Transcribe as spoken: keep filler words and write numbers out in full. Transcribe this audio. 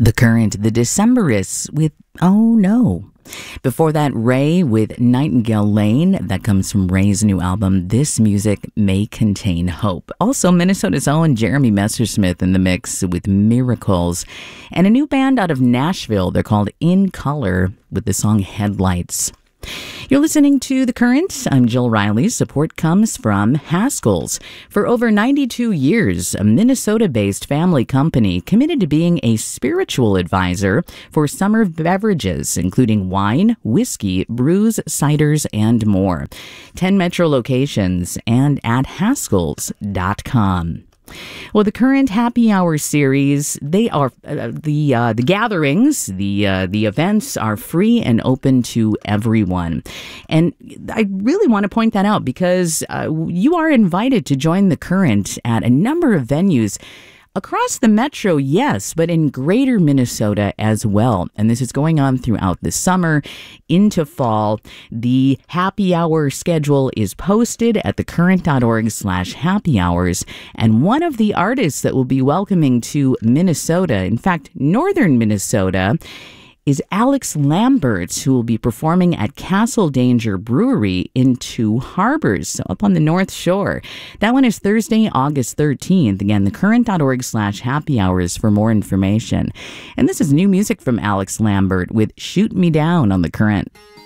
The Current, the Decemberists with Oh No. Before that, Ray with Nightingale Lane. That comes from Ray's new album, This Music May Contain Hope. Also, Minnesota's own Jeremy Messersmith in the mix with Miracles. And a new band out of Nashville. They're called In Color with the song Headlights. You're listening to The Current. I'm Jill Riley. Support comes from Haskell's. For over ninety-two years, a Minnesota-based family company committed to being a spiritual advisor for summer beverages, including wine, whiskey, brews, ciders, and more. ten metro locations and at haskells dot com. Well, the Current Happy Hour series, they are uh, the uh, the gatherings, the uh, the events are free and open to everyone. And I really want to point that out because uh, you are invited to join the Current at a number of venues across the metro, yes, but in greater Minnesota as well. And this is going on throughout the summer into fall. The happy hour schedule is posted at thecurrent.org slash happy hours. And one of the artists that will be welcoming to Minnesota, in fact, northern Minnesota, is Alex Lambert, who will be performing at Castle Danger Brewery in Two Harbors, so up on the North Shore. That one is Thursday, August thirteenth. Again, thecurrent.org slash happy hours for more information. And this is new music from Alex Lambert with Shoot Me Down on The Current.